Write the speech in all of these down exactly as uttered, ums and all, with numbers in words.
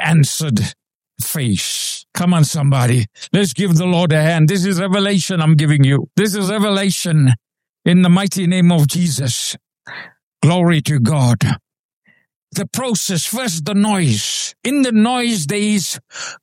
answered face. Come on, somebody. Let's give the Lord a hand. This is revelation I'm giving you. This is revelation in the mighty name of Jesus. Glory to God. The process, first the noise. In the noise there is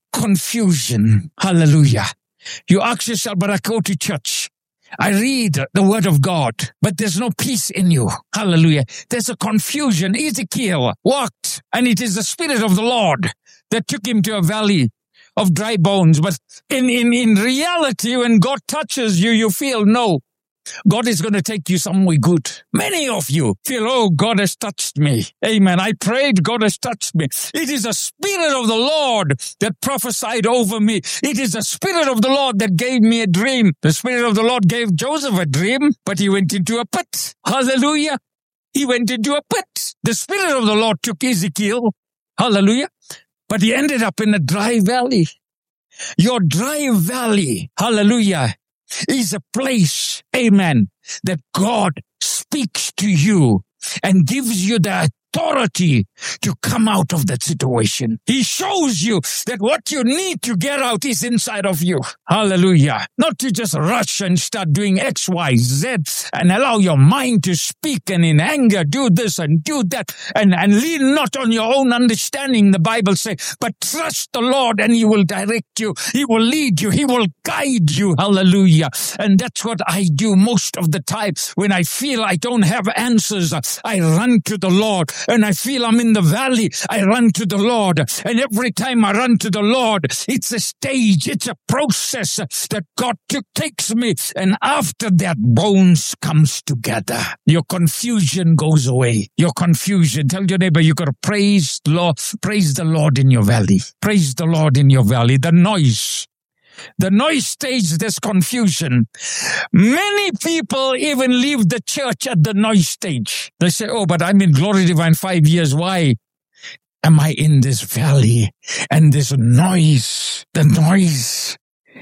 confusion. Hallelujah. You ask yourself, but I go to church. I read the word of God, but there's no peace in you. Hallelujah. There's a confusion. Ezekiel walked, and it is the Spirit of the Lord that took him to a valley of dry bones. But in, in, in reality, when God touches you, you feel, no, God is going to take you somewhere good. Many of you feel, oh, God has touched me. Amen. I prayed, God has touched me. It is the Spirit of the Lord that prophesied over me. It is the Spirit of the Lord that gave me a dream. The Spirit of the Lord gave Joseph a dream, but he went into a pit. Hallelujah. He went into a pit. The Spirit of the Lord took Ezekiel. Hallelujah. But he ended up in a dry valley. Your dry valley, hallelujah, is a place, amen, that God speaks to you and gives you the authority to come out of that situation. He shows you that what you need to get out is inside of you. Hallelujah. Not to just rush and start doing X, Y, Z and allow your mind to speak and in anger do this and do that and, and lean not on your own understanding, the Bible says, but trust the Lord and He will direct you. He will lead you. He will guide you. Hallelujah. And that's what I do most of the time. When I feel I don't have answers, I run to the Lord. And I feel I'm in the valley, I run to the Lord. And every time I run to the Lord, it's a stage, it's a process that God took, takes me. And after that, bones comes together. Your confusion goes away. Your confusion. Tell your neighbor, you got to praise the Lord. Praise the Lord in your valley. Praise the Lord in your valley. The noise. The noise stage, there's confusion. Many people even leave the church at the noise stage. They say, oh, but I'm in Glory Divine five years. Why am I in this valley? And this noise, the noise.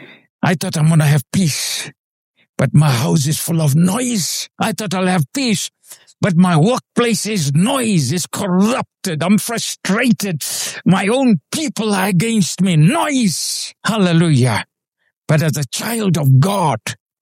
I thought I'm going to have peace, but my house is full of noise. I thought I'll have peace, but my workplace is noise, is corrupted. I'm frustrated. My own people are against me. Noise. Hallelujah. But as a child of God,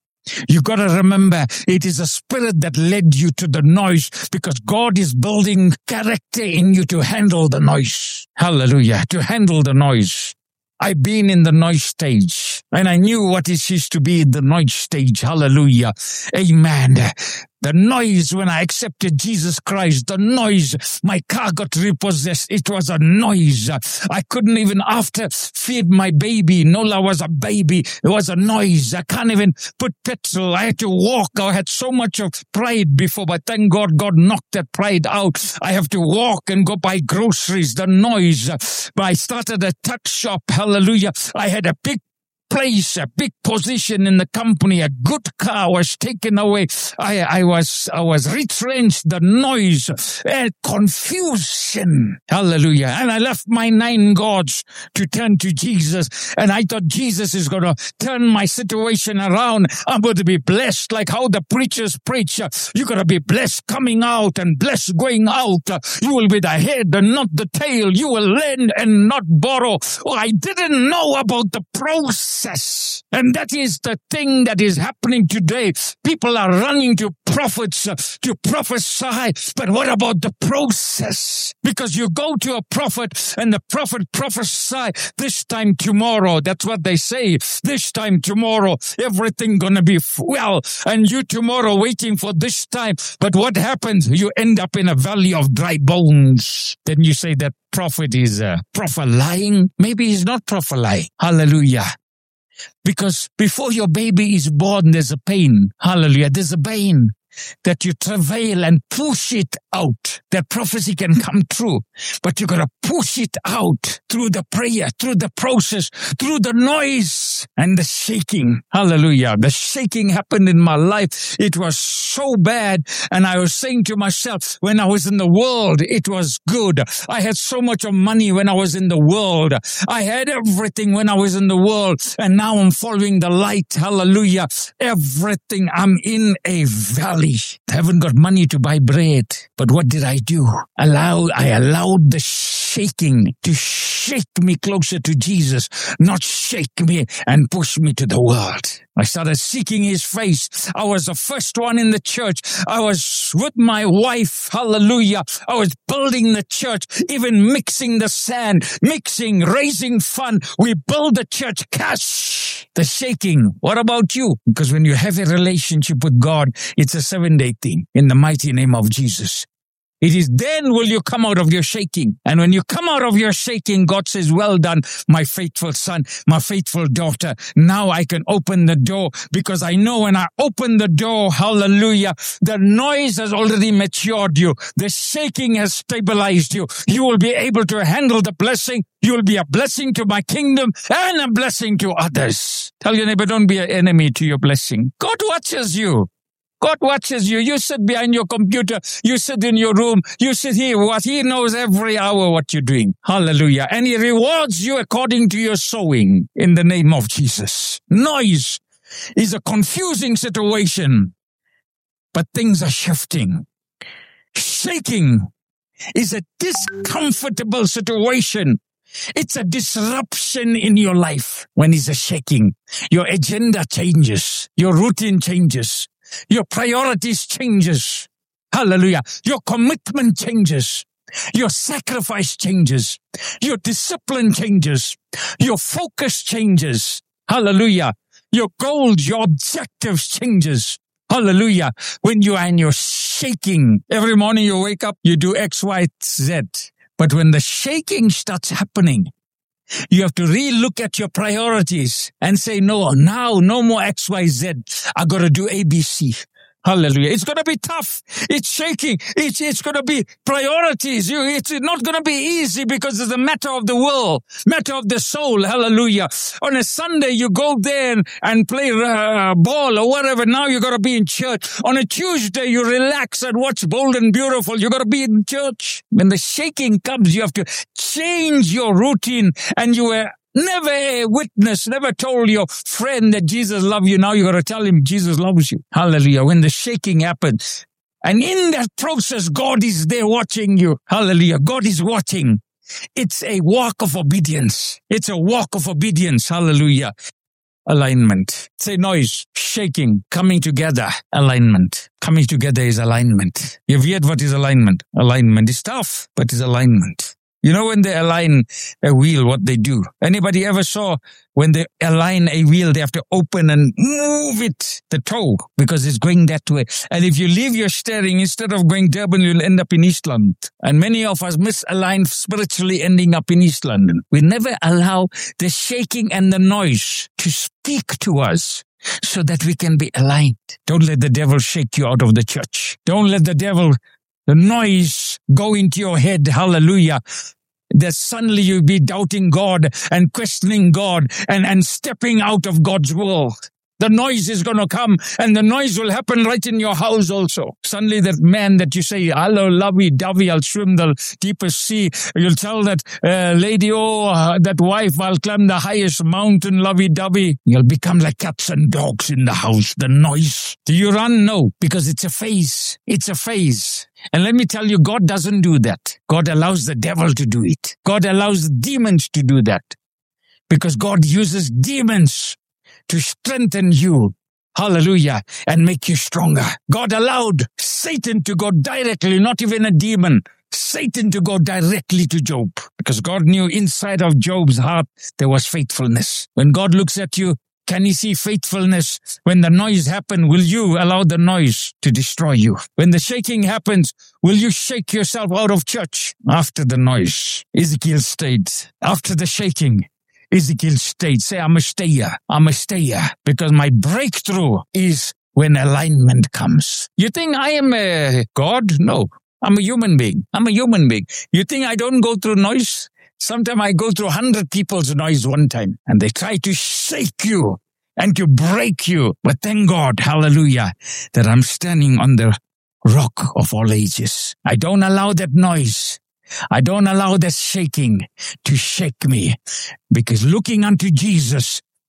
you got to remember it is a spirit that led you to the noise because God is building character in you to handle the noise. Hallelujah. To handle the noise. I've been in the noise stage and I knew what it is to be in the noise stage. Hallelujah. Amen. The noise when I accepted Jesus Christ, the noise, my car got repossessed. It was a noise. I couldn't even after feed my baby. Nola was a baby. It was a noise. I can't even put petrol. I had to walk. I had so much of pride before, but thank God, God knocked that pride out. I have to walk and go buy groceries. The noise. I started a tuck shop. Hallelujah. I had a big place, a big position in the company, a good car was taken away. I, I was, I was retrenched, the noise, and confusion. Hallelujah. And I left my nine gods to turn to Jesus. And I thought Jesus is going to turn my situation around. I'm going to be blessed like how the preachers preach. You're going to be blessed coming out and blessed going out. You will be the head and not the tail. You will lend and not borrow. Oh, I didn't know about the process. And that is the thing that is happening today. People are running to prophets uh, to prophesy. But what about the process? Because you go to a prophet and the prophet prophesy this time tomorrow. That's what they say. This time tomorrow, everything gonna be well. And you tomorrow waiting for this time. But what happens? You end up in a valley of dry bones. Then you say that prophet is uh, prophet lying. Maybe he's not prophet lying. Hallelujah. Because before your baby is born, there's a pain. Hallelujah. There's a pain that you travail and push it out. That prophecy can come true, but you got to push it out through the prayer, through the process, through the noise and the shaking. Hallelujah. The shaking happened in my life. It was so bad. And I was saying to myself, when I was in the world, it was good. I had so much of money when I was in the world. I had everything when I was in the world. And now I'm following the light. Hallelujah. Everything. I'm in a valley. physically. I haven't got money to buy bread. But what did I do? Allow, I allowed the shaking to shake me closer to Jesus, not shake me and push me to the world. I started seeking his face. I was the first one in the church. I was with my wife. Hallelujah. I was building the church, even mixing the sand, mixing, raising fund. We build the church cash. The shaking. What about you? Because when you have a relationship with God, it's a seven-day thing in the mighty name of Jesus. It is then will you come out of your shaking. And when you come out of your shaking, God says, well done, my faithful son, my faithful daughter. Now I can open the door because I know when I open the door, hallelujah, the noise has already matured you. The shaking has stabilized you. You will be able to handle the blessing. You will be a blessing to my kingdom and a blessing to others. Tell your neighbor, don't be an enemy to your blessing. God watches you. God watches you. You sit behind your computer. You sit in your room. You sit here. What He knows every hour what you're doing. Hallelujah. And He rewards you according to your sowing in the name of Jesus. Noise is a confusing situation, but things are shifting. Shaking is a discomfortable situation. It's a disruption in your life when it's a shaking. Your agenda changes. Your routine changes. Your priorities changes. Hallelujah. Your commitment changes. Your sacrifice changes. Your discipline changes. Your focus changes. Hallelujah. Your goals, your objectives changes. Hallelujah. When you are in your shaking, every morning you wake up, you do X, Y, Z. But when the shaking starts happening, you have to re-look at your priorities and say, no, now no more X, Y, Z. I got to do A, B, C. Hallelujah. It's going to be tough. It's shaking. It's, it's going to be priorities. You, it's not going to be easy because it's a matter of the will, matter of the soul. Hallelujah. On a Sunday, you go there and, and play uh, ball or whatever. Now you got to be in church. On a Tuesday, you relax and watch Bold and Beautiful. You got to be in church. When the shaking comes, you have to change your routine, and you were never a witness, never told your friend that Jesus loves you. Now you got to tell him Jesus loves you. Hallelujah. When the shaking happens. And in that process, God is there watching you. Hallelujah. God is watching. It's a walk of obedience. It's a walk of obedience. Hallelujah. Alignment. Say noise, shaking, coming together. Alignment. Coming together is alignment. You've heard what is alignment? Alignment is tough, but it's alignment. You know when they align a wheel, what they do? Anybody ever saw when they align a wheel, they have to open and move it, the toe, because it's going that way. And if you leave your steering, instead of going Durban, you'll end up in East London. And many of us misalign spiritually, ending up in East London. We never allow the shaking and the noise to speak to us so that we can be aligned. Don't let the devil shake you out of the church. Don't let the devil The noise go into your head, hallelujah, that suddenly you'll be doubting God and questioning God and, and stepping out of God's will. The noise is going to come, and the noise will happen right in your house also. Suddenly that man that you say, hello, lovey-dovey, I'll swim the deepest sea. You'll tell that uh, lady, oh, uh, that wife, I'll climb the highest mountain, lovey-dovey. You'll become like cats and dogs in the house, the noise. Do you run? No, because it's a phase. It's a phase. And let me tell you, God doesn't do that. God allows the devil to do it. God allows demons to do that. Because God uses demons to strengthen you, hallelujah, and make you stronger. God allowed Satan to go directly, not even a demon, Satan to go directly to Job. Because God knew inside of Job's heart there was faithfulness. When God looks at you, can He see faithfulness? When the noise happens, will you allow the noise to destroy you? When the shaking happens, will you shake yourself out of church? After the noise, Ezekiel stayed. After the shaking, Ezekiel stayed. Say, I'm a stayer. I'm a stayer. Because my breakthrough is when alignment comes. You think I am a God? No. I'm a human being. I'm a human being. You think I don't go through noise? Sometimes I go through a hundred people's noise one time. And they try to shake you and to break you. But thank God, hallelujah, that I'm standing on the rock of all ages. I don't allow that noise. I don't allow that shaking to shake me, because looking unto Jesus,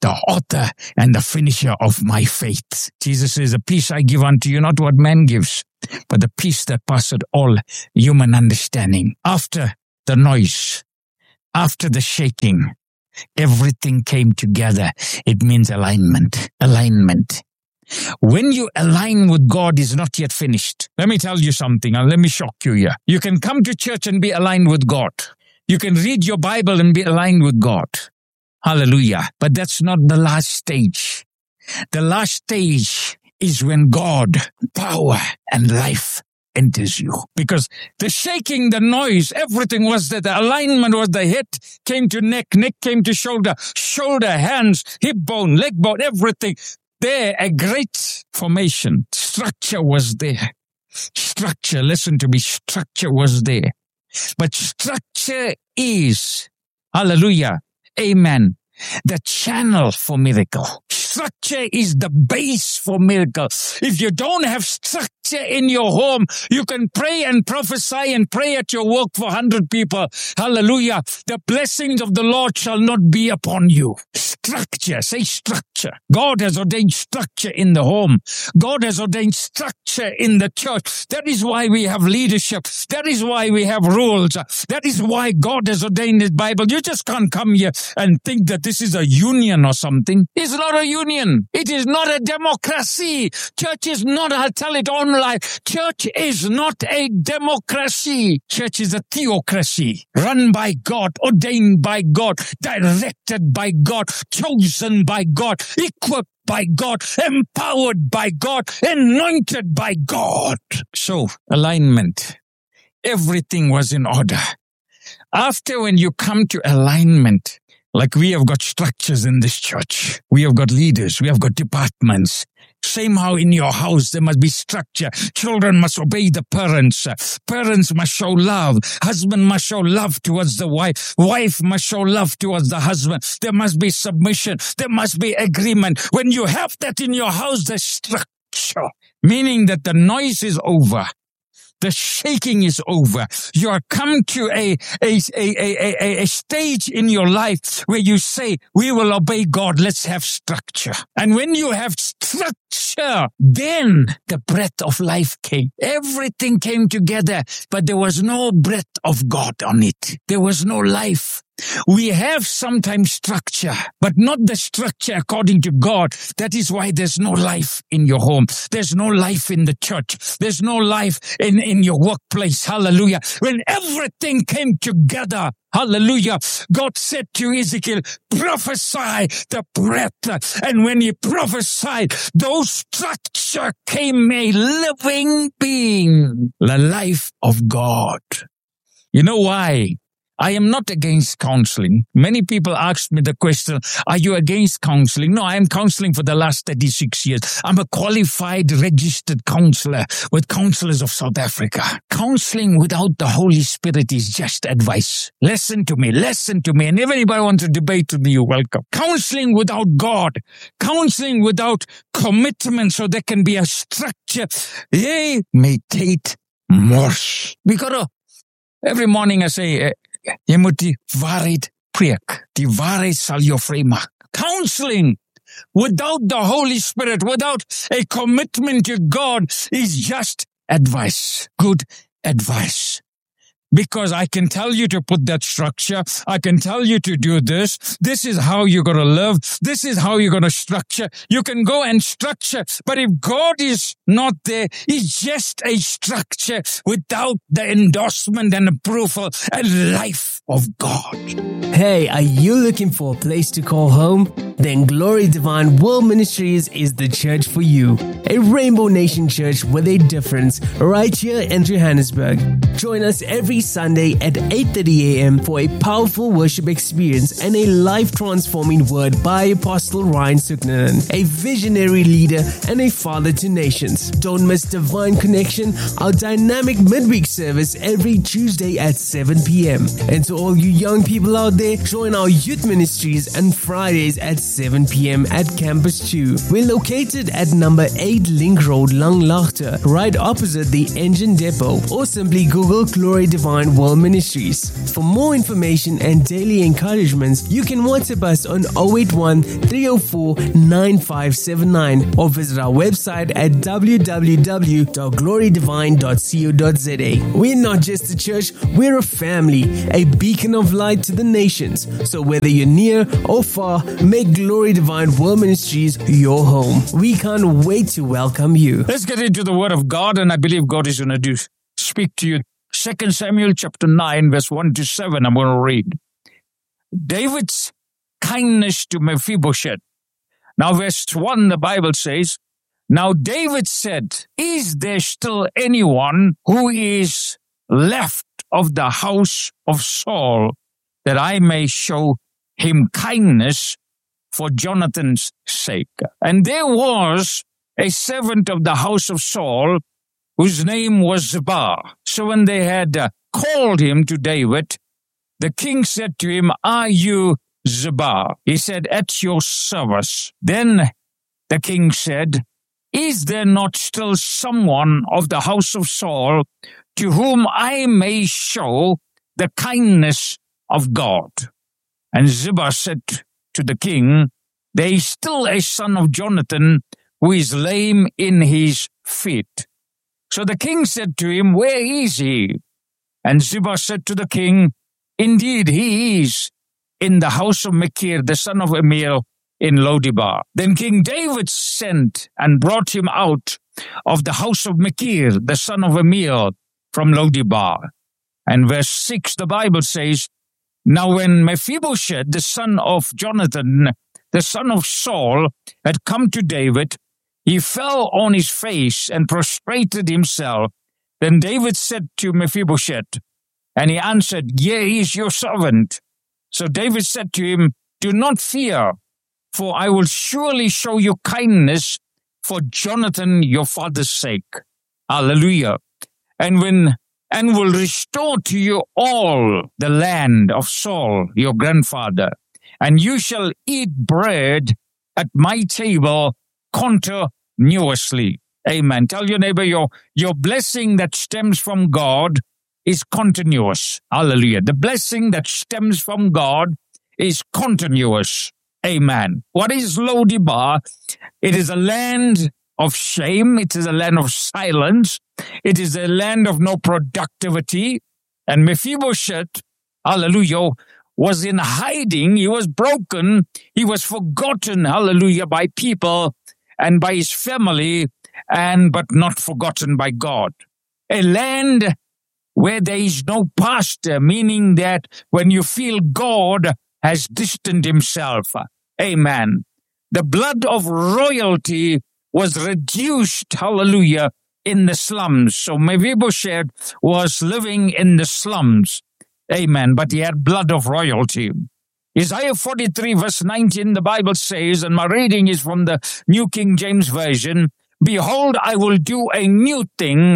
the author and the finisher of my faith. Jesus says, the peace I give unto you, not what man gives, but the peace that passeth all human understanding. After the noise, after the shaking, everything came together. It means alignment. Alignment. When you align with God, is not yet finished. Let me tell you something, and let me shock you here. You can come to church and be aligned with God. You can read your Bible and be aligned with God. Hallelujah. But that's not the last stage. The last stage is when God, power and life enters you. Because the shaking, the noise, everything was there. The alignment was the head came to neck, neck came to shoulder, shoulder, hands, hip bone, leg bone, everything. There, a great formation. Structure was there. Structure, listen to me, structure was there. But structure is, hallelujah, amen, the channel for miracle. Structure is the base for miracle. If you don't have structure in your home, you can pray and prophesy and pray at your work for one hundred people. Hallelujah. The blessings of the Lord shall not be upon you. Structure, say structure. God has ordained structure in the home. God has ordained structure in the church. That is why we have leadership. That is why we have rules. That is why God has ordained His Bible. You just can't come here and think that this is a union or something. It's not a union. It is not a democracy. Church is not, I'll tell it online. Church is not a democracy. Church is a theocracy. Run by God, ordained by God, directed by God, chosen by God, equipped by God, empowered by God, anointed by God. So, alignment. Everything was in order. After when you come to alignment, like we have got structures in this church. We have got leaders. We have got departments. Same how in your house there must be structure. Children must obey the parents. Parents must show love. Husband must show love towards the wife. Wife must show love towards the husband. There must be submission. There must be agreement. When you have that in your house, there's structure. Meaning that the noise is over. The shaking is over. You are come to a, a, a, a, a, a stage in your life where you say, we will obey God. Let's have structure. And when you have structure, then the breath of life came. Everything came together, but there was no breath of God on it. There was no life. We have sometimes structure, but not the structure according to God. That is why there's no life in your home. There's no life in the church. There's no life in, in your workplace. Hallelujah. When everything came together, hallelujah, God said to Ezekiel, prophesy the breath. And when he prophesied, those structure came a living being, the life of God. You know why? I am not against counseling. Many people ask me the question, are you against counseling? No, I am counseling for the last thirty-six years. I'm a qualified registered counselor with Counselors of South Africa. Counseling without the Holy Spirit is just advice. Listen to me, listen to me. And if anybody wants to debate with me, you're welcome. Counseling without God, counseling without commitment so there can be a structure, they may take morse. We gotta, every morning I say, jy moet die waarheid preek. Die waarheid sal jou vrymaak. Counseling without the Holy Spirit, without a commitment to God, is just advice. Good advice. Because I can tell you to put that structure. I can tell you to do this. This is how you're going to live. This is how you're going to structure. You can go and structure. But if God is not there, it's just a structure without the endorsement and approval and life of God. Hey, are you looking for a place to call home? Then Glory Divine World Ministries is the church for you. A Rainbow Nation church with a difference right here in Johannesburg. Join us every Sunday at eight thirty a.m. for a powerful worship experience and a life-transforming word by Apostle Ryan Suknanen, a visionary leader and a father to nations. Don't miss Divine Connection, our dynamic midweek service every Tuesday at seven p.m. And to all you young people out there, join our youth ministries on Fridays at seven p.m. at Campus two. We're located at number eight Link Road, Langlaagte, right opposite the engine depot, or simply Google Glory Divine World Ministries. For more information and daily encouragements, you can WhatsApp us on zero eight one, three zero four, nine five seven nine or visit our website at w w w dot glory divine dot co dot z a. We're not just a church, we're a family, a beacon of light to the nations. So whether you're near or far, make Glory Divine World Ministries your home. We can't wait to welcome you. Let's get into the Word of God, and I believe God is going to do speak to you. Second Samuel chapter nine, verse one to seven, I'm going to read. David's kindness to Mephibosheth. Now, verse one, the Bible says, Now David said, Is there still anyone who is left of the house of Saul, that I may show him kindness for Jonathan's sake? And there was a servant of the house of Saul, whose name was Ziba. So when they had uh, called him to David, the king said to him, Are you Ziba? He said, At your service. Then the king said, Is there not still someone of the house of Saul to whom I may show the kindness of God? And Ziba said to the king, There is still a son of Jonathan who is lame in his feet. So the king said to him, Where is he? And Ziba said to the king, Indeed, he is in the house of Machir, the son of Amiel, in Lodebar. Then King David sent and brought him out of the house of Machir, the son of Amiel, from Lodebar. And verse six, the Bible says, Now when Mephibosheth, the son of Jonathan, the son of Saul, had come to David, he fell on his face and prostrated himself. Then David said to Mephibosheth, and he answered, Yea, is your servant. So David said to him, Do not fear, for I will surely show you kindness for Jonathan your father's sake. Hallelujah. And when and will restore to you all the land of Saul, your grandfather, and you shall eat bread at my table continuously. Amen. Tell your neighbor, your, your blessing that stems from God is continuous. Hallelujah. The blessing that stems from God is continuous. Amen. What is Lodebar? It is a land of shame. It is a land of silence. It is a land of no productivity. And Mephibosheth, hallelujah, was in hiding. He was broken. He was forgotten, hallelujah, by people and by his family, and but not forgotten by God. A land where there is no pastor, meaning that when you feel God has distanced himself. Amen. The blood of royalty was reduced, hallelujah, in the slums. So Mephibosheth was living in the slums. Amen. But he had blood of royalty. Isaiah forty-three verse nineteen, the Bible says, and my reading is from the New King James Version, Behold, I will do a new thing.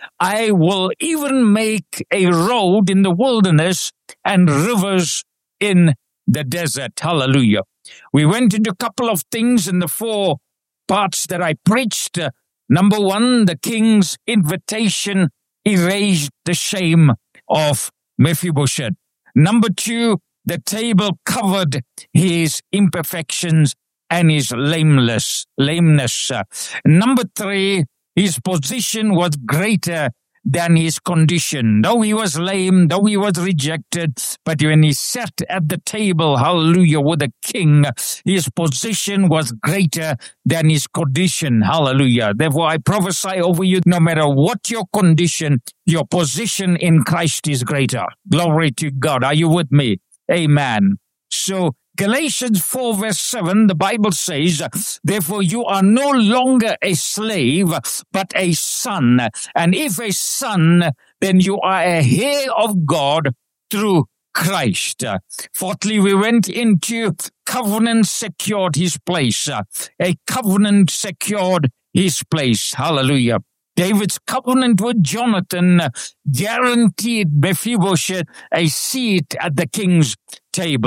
I will even make a road in the wilderness and rivers in the desert. Hallelujah. We went into a couple of things in the four parts that I preached. Uh, number one, the king's invitation erased the shame of Mephibosheth. Number two, the table covered his imperfections and his lameness. lameness. Uh, number three, his position was greater than his condition. Though he was lame, though he was rejected, but when he sat at the table, hallelujah, with the king, his position was greater than his condition. Hallelujah. Therefore, I prophesy over you, no matter what your condition, your position in Christ is greater. Glory to God. Are you with me? Amen. So, Galatians four verse seven, the Bible says, Therefore you are no longer a slave, but a son. And if a son, then you are a heir of God through Christ. Fourthly, we went into covenant secured his place. A covenant secured his place. Hallelujah. David's covenant with Jonathan guaranteed Mephibosheth a seat at the king's table.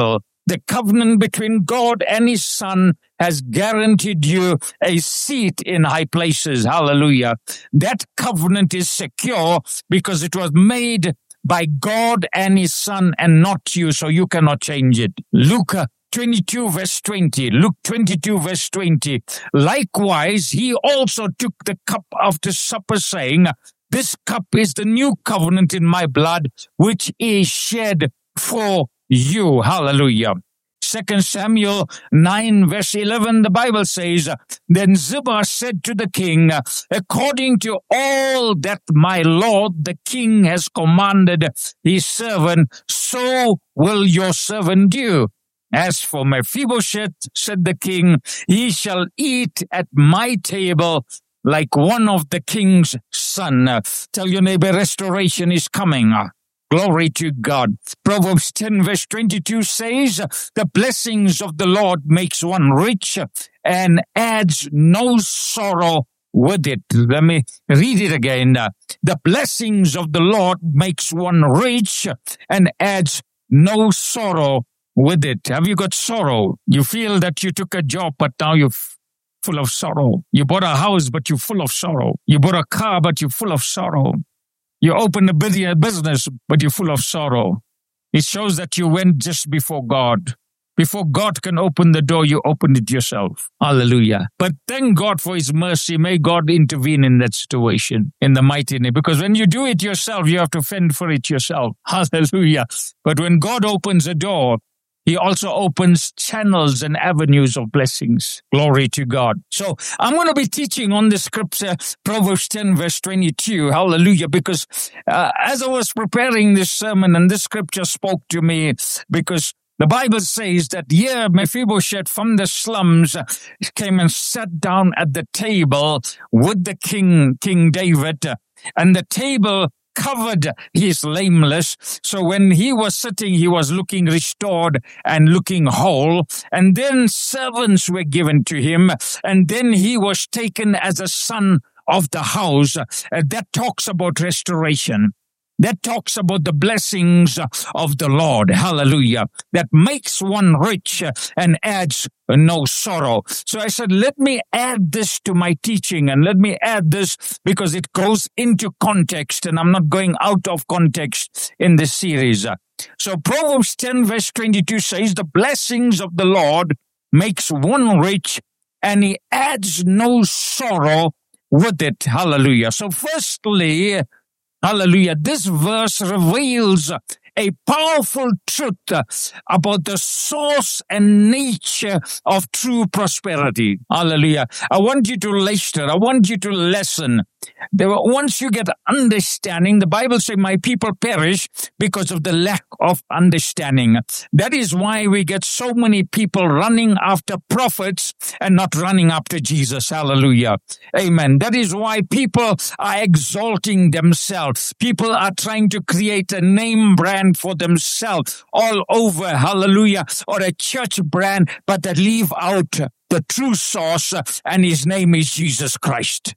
The covenant between God and his Son has guaranteed you a seat in high places. Hallelujah. That covenant is secure because it was made by God and his Son and not you, so you cannot change it. Luke twenty-two verse twenty. Luke twenty-two verse twenty. Likewise, he also took the cup after supper, saying, this cup is the new covenant in my blood, which is shed for you. Hallelujah. Second Samuel nine verse eleven, the Bible says, then Ziba said to the king, according to all that my lord the king has commanded his servant, so will your servant do. As for Mephibosheth, said the king, he shall eat at my table like one of the king's son. Tell your neighbor, restoration is coming. Glory to God. Proverbs ten verse twenty-two says, the blessings of the Lord makes one rich and adds no sorrow with it. Let me read it again. The blessings of the Lord makes one rich and adds no sorrow with it. Have you got sorrow? You feel that you took a job, but now you're f- full of sorrow. You bought a house, but you're full of sorrow. You bought a car, but you're full of sorrow. You opened a business, but you're full of sorrow. It shows that you went just before God. Before God can open the door, you opened it yourself. Hallelujah. But thank God for his mercy. May God intervene in that situation in the mighty name. Because when you do it yourself, you have to fend for it yourself. Hallelujah. But when God opens a door, he also opens channels and avenues of blessings. Glory to God. So I'm going to be teaching on the scripture, Proverbs ten verse twenty-two. Hallelujah. Because uh, as I was preparing this sermon, and this scripture spoke to me, because the Bible says that here Mephibosheth from the slums came and sat down at the table with the king, King David, and the table covered his lameness. So when he was sitting, he was looking restored and looking whole. And then servants were given to him. And then he was taken as a son of the house. Uh, that talks about restoration. That talks about the blessings of the Lord. Hallelujah. That makes one rich and adds no sorrow. So I said, let me add this to my teaching, and let me add this because it goes into context, and I'm not going out of context in this series. So Proverbs ten verse twenty-two says, the blessings of the Lord makes one rich and he adds no sorrow with it. Hallelujah. So firstly, hallelujah, this verse reveals a powerful truth about the source and nature of true prosperity. Hallelujah. I want you to listen. I want you to listen. There, once you get understanding, the Bible says, my people perish because of the lack of understanding. That is why we get so many people running after prophets and not running after Jesus. Hallelujah. Amen. That is why people are exalting themselves. People are trying to create a name brand for themselves all over. Hallelujah. Or a church brand, but they leave out the true source, and his name is Jesus Christ.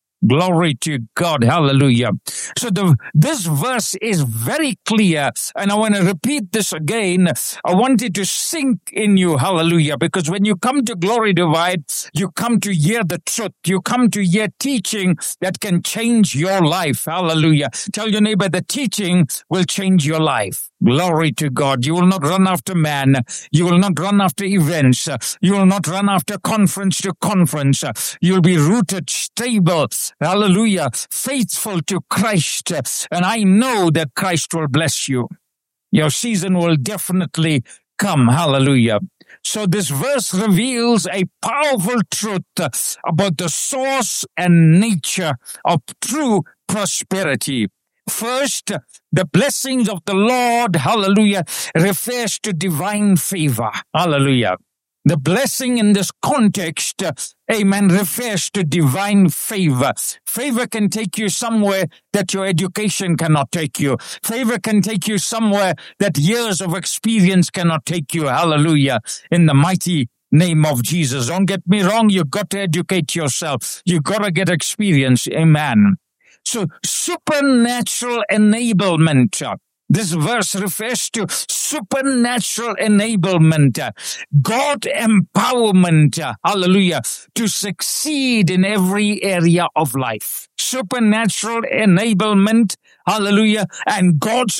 Glory to God. Hallelujah. So the, this verse is very clear, and I want to repeat this again. I want it to sink in you. Hallelujah. Because when you come to Glory Divine, you come to hear the truth. You come to hear teaching that can change your life. Hallelujah. Tell your neighbor, the teaching will change your life. Glory to God. You will not run after man. You will not run after events. You will not run after conference to conference. You will be rooted, stable, hallelujah, faithful to Christ. And I know that Christ will bless you. Your season will definitely come. Hallelujah. So this verse reveals a powerful truth about the source and nature of true prosperity. First, the blessings of the Lord, hallelujah, refers to divine favor. Hallelujah. The blessing in this context, uh, amen, refers to divine favor. Favor can take you somewhere that your education cannot take you. Favor can take you somewhere that years of experience cannot take you. Hallelujah. In the mighty name of Jesus. Don't get me wrong. You've got to educate yourself. You've got to get experience. Amen. So supernatural enablement. This verse refers to supernatural enablement, God empowerment, hallelujah, to succeed in every area of life. Supernatural enablement, hallelujah, and God's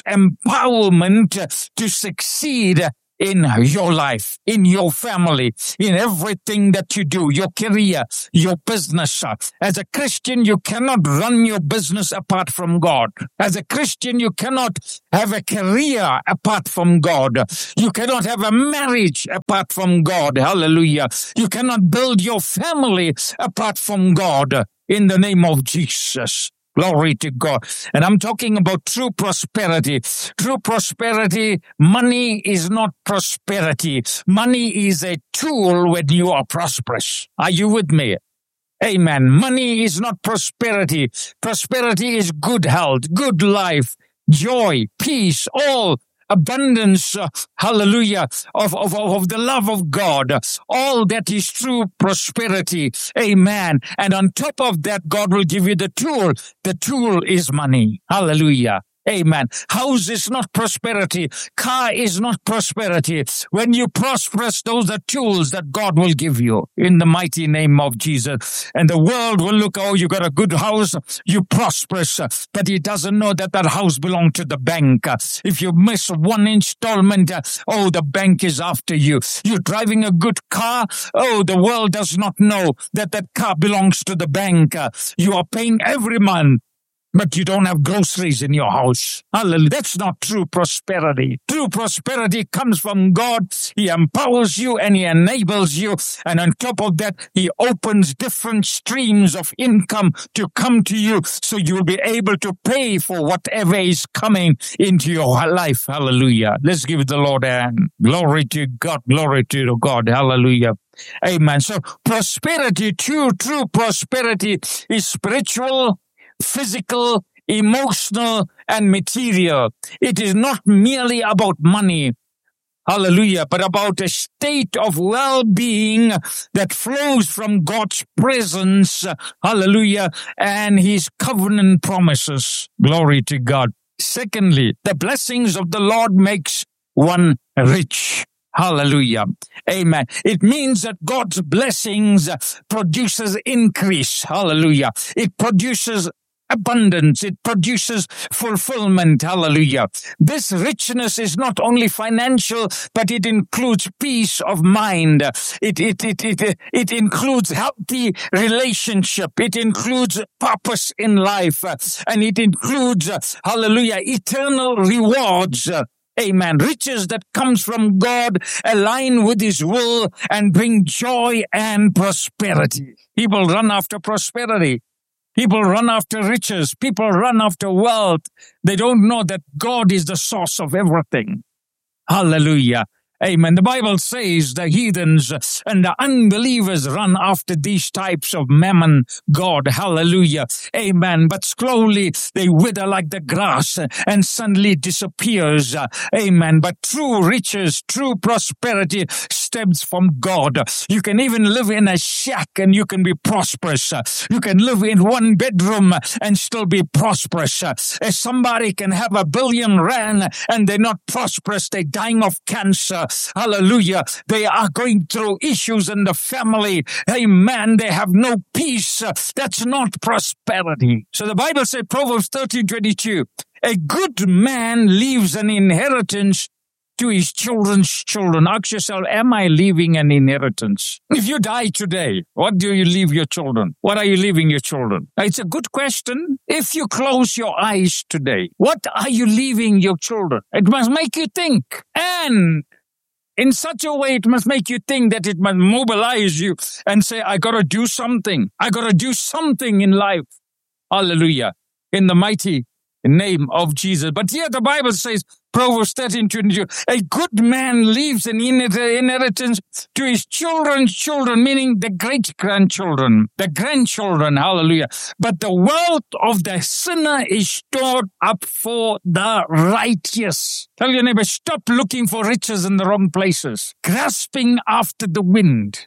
empowerment to succeed in your life, in your family, in everything that you do, your career, your business. As a Christian, you cannot run your business apart from God. As a Christian, you cannot have a career apart from God. You cannot have a marriage apart from God. Hallelujah. You cannot build your family apart from God. In the name of Jesus. Glory to God. And I'm talking about true prosperity. True prosperity, money is not prosperity. Money is a tool when you are prosperous. Are you with me? Amen. Money is not prosperity. Prosperity is good health, good life, joy, peace, all abundance, uh, hallelujah, of, of, of the love of God. All that is true prosperity. Amen. And on top of that, God will give you the tool. The tool is money. Hallelujah. Amen. House is not prosperity. Car is not prosperity. When you prosperous, those are tools that God will give you in the mighty name of Jesus. And the world will look, oh, you got a good house, you prosperous, but he doesn't know that that house belongs to the bank. If you miss one installment, oh, the bank is after you. You're driving a good car, oh, the world does not know that that car belongs to the bank. You are paying every month, but you don't have groceries in your house. Hallelujah. That's not true prosperity. True prosperity comes from God. He empowers you and he enables you. And on top of that, he opens different streams of income to come to you so you'll be able to pay for whatever is coming into your life. Hallelujah. Let's give the Lord a hand. Glory to God. Glory to God. Hallelujah. Amen. So prosperity, true, true prosperity is spiritual, physical, emotional, and material. It is not merely about money, hallelujah, but about a state of well-being that flows from God's presence, hallelujah, and his covenant promises. Glory to God. Secondly, the blessings of the Lord makes one rich. Hallelujah. Amen. It means that God's blessings produces increase. Hallelujah. It produces abundance. It produces fulfillment. Hallelujah. This richness is not only financial, but it includes peace of mind. It, it, it, it, it includes healthy relationship. It includes purpose in life. And it includes, hallelujah, eternal rewards. Amen. Riches that comes from God align with his will and bring joy and prosperity. People run after prosperity. People run after riches. People run after wealth. They don't know that God is the source of everything. Hallelujah. Amen. The Bible says the heathens and the unbelievers run after these types of mammon God. Hallelujah. Amen. But slowly they wither like the grass and suddenly disappears. Amen. But true riches, true prosperity stems from God. You can even live in a shack and you can be prosperous. You can live in one bedroom and still be prosperous. As somebody can have a billion rand and they're not prosperous, they're dying of cancer. Hallelujah. They are going through issues in the family. Amen. They have no peace. That's not prosperity. So the Bible says, Proverbs thirteen twenty-two, a good man leaves an inheritance to his children's children. Ask yourself, am I leaving an inheritance? If you die today, what do you leave your children? What are you leaving your children? It's a good question. If you close your eyes today, what are you leaving your children? It must make you think. And in such a way, it must make you think that it must mobilize you and say, I got to do something. I got to do something in life. Hallelujah. In the mighty name of Jesus. But here the Bible says, Proverbs thirteen twenty-two, a good man leaves an inheritance to his children's children, meaning the great-grandchildren, the grandchildren, hallelujah. But the wealth of the sinner is stored up for the righteous. Tell your neighbor, stop looking for riches in the wrong places. Grasping after the wind.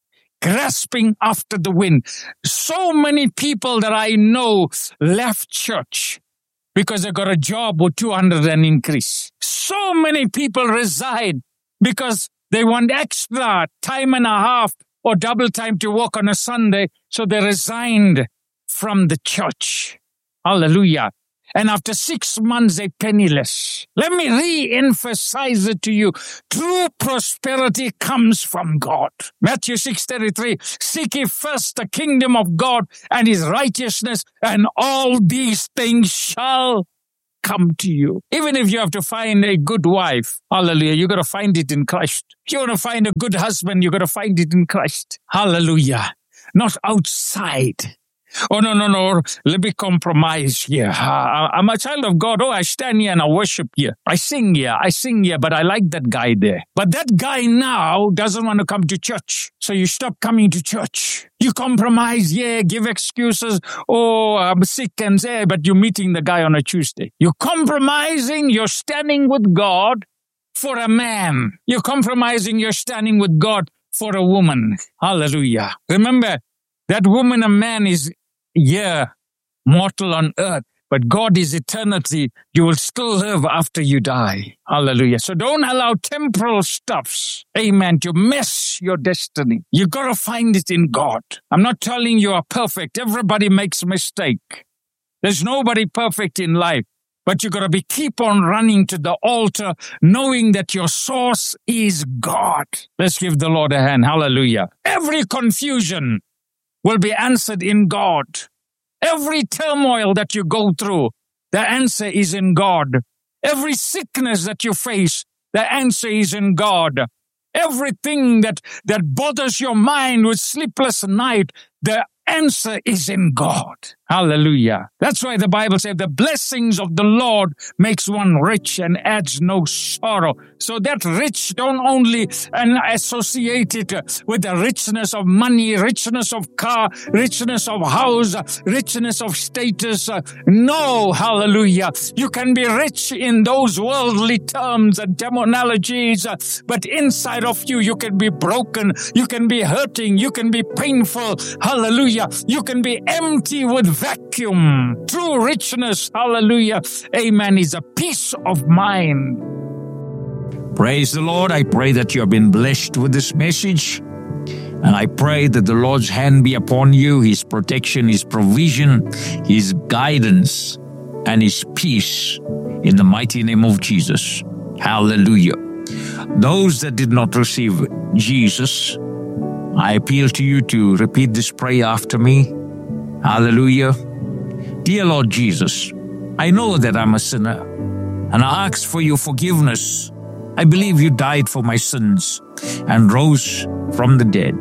Grasping after the wind. So many people that I know left church. because they got a job with two hundred and increase. So many people resign because they want extra time and a half or double time to work on a Sunday. So they resigned from the church. Hallelujah. And after six months, they're penniless. Let me re-emphasize it to you. True prosperity comes from God. Matthew six thirty-three, seek ye first the kingdom of God and his righteousness, and all these things shall come to you. Even if you have to find a good wife, hallelujah, you got to find it in Christ. If you want to find a good husband, you got to find it in Christ. Hallelujah. Not outside. Oh, no, no, no. Let me compromise here. Uh, I'm a child of God. Oh, I stand here and I worship here. I sing here. I sing here, but I like that guy there. But that guy now doesn't want to come to church. So you stop coming to church. You compromise, yeah, give excuses. Oh, I'm sick and say, but you're meeting the guy on a Tuesday. You're compromising. You're standing with God for a man. You're compromising. You're standing with God for a woman. Hallelujah. Remember, that woman and man is yeah, mortal on earth, but God is eternity. You will still live after you die. Hallelujah. So don't allow temporal stuffs, amen, to mess your destiny. You got to find it in God. I'm not telling you are perfect. Everybody makes a mistake. There's nobody perfect in life, but you got to be keep on running to the altar, knowing that your source is God. Let's give the Lord a hand. Hallelujah. Every confusion will be answered in God. Every turmoil that you go through, the answer is in God. Every sickness that you face, the answer is in God. Everything that, that bothers your mind with sleepless night, the answer is in God. Hallelujah. That's why the Bible says the blessings of the Lord makes one rich and adds no sorrow. So that rich don't only and associate it with the richness of money, richness of car, richness of house, richness of status. No, hallelujah. You can be rich in those worldly terms and terminologies, but inside of you, you can be broken. You can be hurting. You can be painful. Hallelujah. You can be empty with vacuum. True richness, hallelujah, amen, is a peace of mind. Praise the Lord. I pray that you have been blessed with this message. And I pray that the Lord's hand be upon you, his protection, his provision, his guidance, and his peace in the mighty name of Jesus. Hallelujah. Those that did not receive Jesus, I appeal to you to repeat this prayer after me. Hallelujah. Dear Lord Jesus, I know that I'm a sinner, and I ask for your forgiveness. I believe you died for my sins and rose from the dead.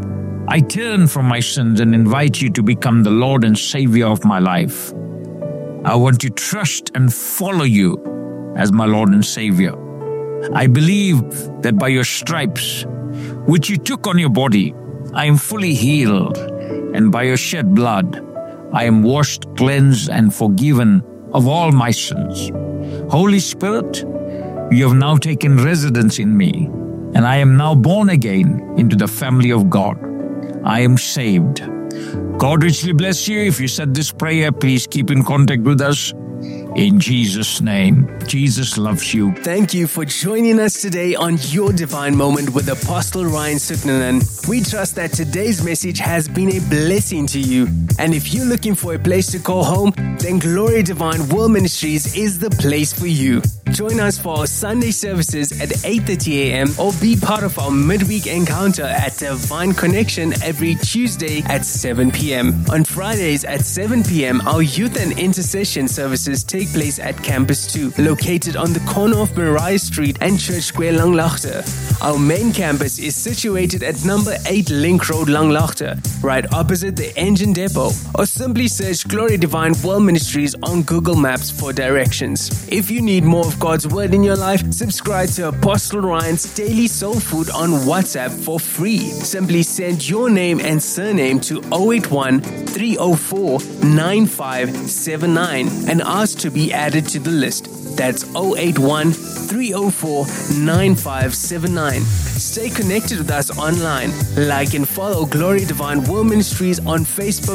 I turn from my sins and invite you to become the Lord and Savior of my life. I want to trust and follow you as my Lord and Savior. I believe that by your stripes, which you took on your body, I am fully healed, and by your shed blood, I am washed, cleansed, and forgiven of all my sins. Holy Spirit, you have now taken residence in me, and I am now born again into the family of God. I am saved. God richly bless you. If you said this prayer, please keep in contact with us. In Jesus' name, Jesus loves you. Thank you for joining us today on Your Divine Moment with Apostle Ryan Suknanan. We trust that today's message has been a blessing to you. And if you're looking for a place to call home, then Glory Divine World Ministries is the place for you. Join us for our Sunday services at eight thirty a.m. or be part of our midweek encounter at Divine Connection every Tuesday at seven p.m. On Fridays at seven p.m., our youth and intercession services take place at Campus two, located on the corner of Mariah Street and Church Square, Langlaagte. Our main campus is situated at number eight Link Road, Langlaagte, right opposite the engine depot, or simply search Glory Divine World Ministries on Google Maps for directions. If you need more of God's Word in your life, subscribe to Apostle Ryan's Daily Soul Food on WhatsApp for free. Simply send your name and surname to zero eight one, three zero four, nine five seven nine and ask to be added to the list. That's zero eight one, three zero four, nine five seven nine. Stay connected with us online. Like and follow Glory Divine World Ministries on Facebook,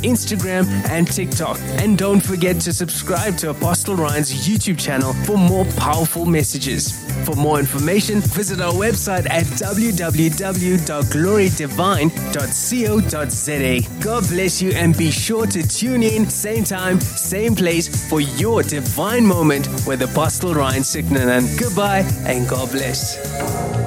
Instagram and TikTok. And don't forget to subscribe to Apostle Ryan's YouTube channel for more powerful messages. For more information, visit our website at w w w dot glory divine dot co dot z a. God bless you, and be sure to tune in same time, same place for your divine moment with Apostle Ryan Signanan. Goodbye and God bless.